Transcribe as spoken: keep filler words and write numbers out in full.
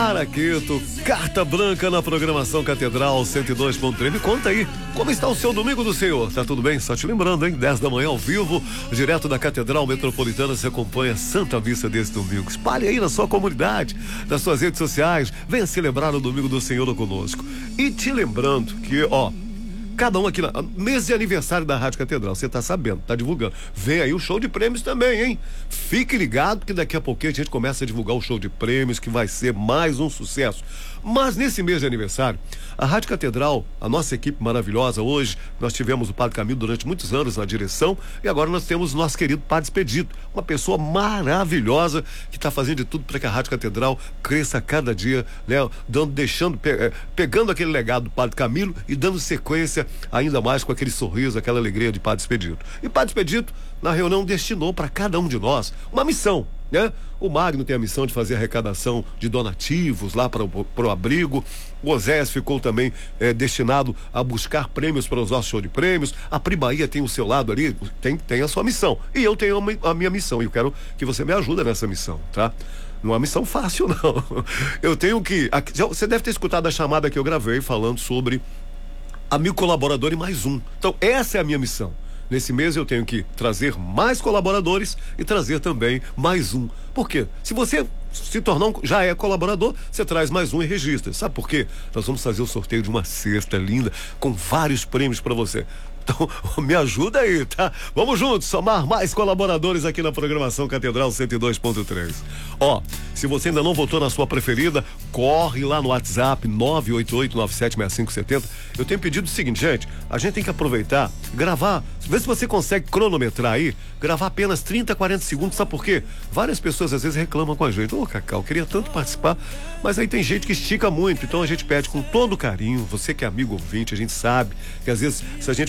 Araqueto, Carta Branca na programação Catedral cento e dois ponto três. Me conta aí, como está o seu domingo do Senhor? Tá tudo bem? Só te lembrando, hein? dez da manhã ao vivo, direto da Catedral Metropolitana, você acompanha a Santa Missa desse domingo. Espalhe aí na sua comunidade, nas suas redes sociais, venha celebrar o domingo do Senhor conosco. E te lembrando que, ó, cada um aqui, na, mês de aniversário da Rádio Catedral, você tá sabendo, tá divulgando. Vem aí o show de prêmios também, hein? Fique ligado que daqui a pouquinho a gente começa a divulgar o show de prêmios, que vai ser mais um sucesso. Mas nesse mês de aniversário, a Rádio Catedral, a nossa equipe maravilhosa, hoje nós tivemos o Padre Camilo durante muitos anos na direção e agora nós temos o nosso querido Padre Expedito, uma pessoa maravilhosa que está fazendo de tudo para que a Rádio Catedral cresça a cada dia, né? Dando, deixando, pe, pegando aquele legado do Padre Camilo e dando sequência ainda mais com aquele sorriso, aquela alegria de Padre Expedito. E Padre Expedito, na reunião, destinou para cada um de nós uma missão, né? O Magno tem a missão de fazer arrecadação de donativos lá para o abrigo. O Osés ficou também eh, destinado a buscar prêmios para os nossos show de prêmios. A Pri Bahia tem o seu lado ali, tem, tem a sua missão. E eu tenho a, a minha missão. E eu quero que você me ajude nessa missão, tá? Não é uma missão fácil, não. Eu tenho que... Aqui, já, você deve ter escutado a chamada que eu gravei falando sobre amigo colaborador e mais um. Então, essa é a minha missão. Nesse mês eu tenho que trazer mais colaboradores e trazer também mais um. Por quê? Se você se tornar um, já é colaborador, você traz mais um e registra. Sabe por quê? Nós vamos fazer o sorteio de uma cesta linda com vários prêmios para você. Então, me ajuda aí, tá? Vamos juntos, somar mais colaboradores aqui na programação Catedral cento e dois ponto três. Ó, se você ainda não votou na sua preferida, corre lá no WhatsApp nove oito oito nove sete seis cinco sete zero. Eu tenho pedido o seguinte, gente, a gente tem que aproveitar, gravar, vê se você consegue cronometrar aí, gravar apenas trinta, quarenta segundos, sabe por quê? Várias pessoas às vezes reclamam com a gente, ô oh, Cacau, eu queria tanto participar, mas aí tem gente que estica muito, então a gente pede com todo carinho, você que é amigo ouvinte, a gente sabe que às vezes se a gente